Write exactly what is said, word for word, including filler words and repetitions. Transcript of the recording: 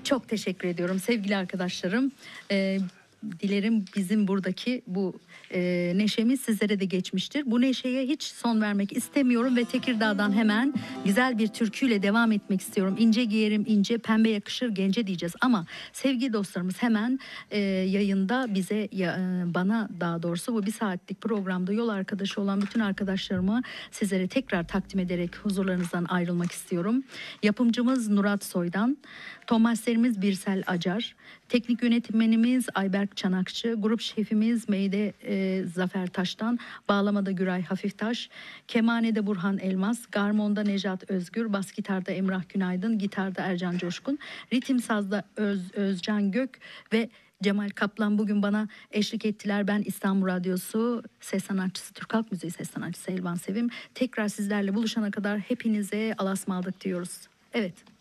Çok teşekkür ediyorum sevgili arkadaşlarım. Ee, dilerim bizim buradaki bu e, neşemiz sizlere de geçmiştir. Bu neşeye hiç son vermek istemiyorum ve Tekirdağ'dan hemen güzel bir türküyle devam etmek istiyorum. İnce giyerim ince, pembe yakışır gence diyeceğiz. Ama sevgili dostlarımız hemen e, yayında bize, ya, e, bana daha doğrusu bu bir saatlik programda yol arkadaşı olan bütün arkadaşlarımı sizlere tekrar takdim ederek huzurlarınızdan ayrılmak istiyorum. Yapımcımız Nurat Soydan, Tomaslerimiz Birsel Acar, teknik yönetmenimiz Ayberk Çanakçı, grup şefimiz Meyde e, Zafer Taş'tan, bağlamada Güray Hafiftaş, kemanede Burhan Elmas, garmonda Nejat Özgür, bas gitarda Emrah Günaydın, gitarda Ercan Coşkun, ritim sazda Öz, Özcan Gök ve Cemal Kaplan bugün bana eşlik ettiler. Ben İstanbul Radyosu ses sanatçısı, Türk Halk Müziği ses sanatçısı Elvan Sevim. Tekrar sizlerle buluşana kadar hepinize Allah'a ısmarladık diyoruz. Evet.